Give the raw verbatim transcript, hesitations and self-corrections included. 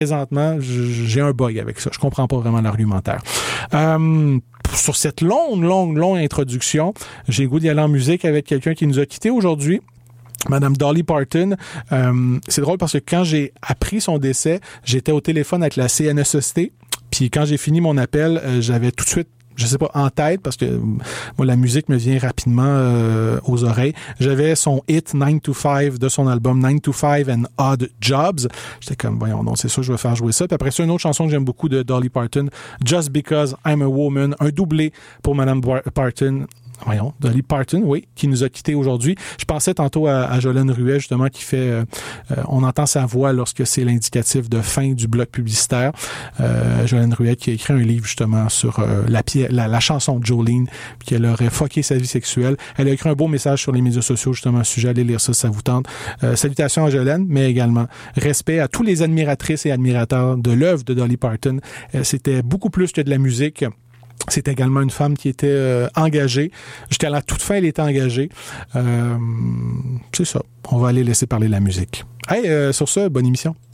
présentement, j'ai un bug avec ça. Je comprends pas vraiment l'argumentaire. Euh, sur cette longue, longue, longue introduction, j'ai le goût d'y aller en musique avec quelqu'un qui nous a quittés aujourd'hui. Madame Dolly Parton. Euh, c'est drôle parce que quand j'ai appris son décès, j'étais au téléphone avec la C N E S S T. Puis quand j'ai fini mon appel, euh, j'avais tout de suite, je sais pas, en tête, parce que euh, moi, la musique me vient rapidement euh, aux oreilles. J'avais son hit nine to five de son album nine to five and Odd Jobs. J'étais comme, voyons, non, c'est sûr, je vais faire jouer ça. Puis après ça, une autre chanson que j'aime beaucoup de Dolly Parton, Just Because I'm a Woman, un doublé pour Madame Parton. Voyons, Dolly Parton, oui, qui nous a quittés aujourd'hui. Je pensais tantôt à, à Jolene Ruet, justement, qui fait... Euh, euh, on entend sa voix lorsque c'est l'indicatif de fin du bloc publicitaire. Euh, Jolene Ruet qui a écrit un livre, justement, sur euh, la, la, la chanson de Jolene, puis qu'elle aurait fucké sa vie sexuelle. Elle a écrit un beau message sur les médias sociaux, justement, à ce sujet. Allez lire ça, ça vous tente. Euh, salutations à Jolene, mais également respect à tous les admiratrices et admirateurs de l'œuvre de Dolly Parton. Euh, c'était beaucoup plus que de la musique. C'est également une femme qui était euh, engagée. Jusqu'à la toute fin, elle était engagée. Euh, c'est ça. On va aller laisser parler la musique. Hey, euh, sur ce, bonne émission.